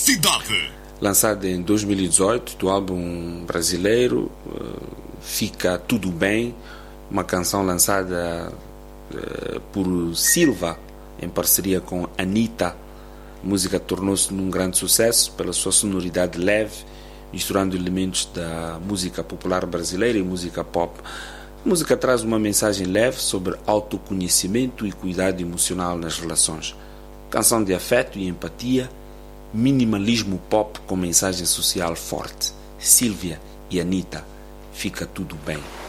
Cidade. Lançada em 2018, do álbum brasileiro Fica Tudo Bem, uma canção lançada por Silva em parceria com Anitta. A música tornou-se num grande sucesso pela sua sonoridade leve, misturando elementos da música popular brasileira e música pop. A música traz uma mensagem leve sobre autoconhecimento e cuidado emocional nas relações. Canção de afeto e empatia, minimalismo pop com mensagem social forte. Silvia e Anitta, Fica Tudo Bem.